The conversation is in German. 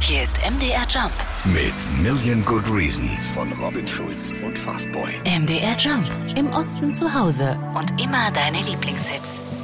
Hier ist MDR Jump mit Million Good Reasons von Robin Schulz und Fastboy. MDR Jump. Im Osten zu Hause und immer deine Lieblingshits.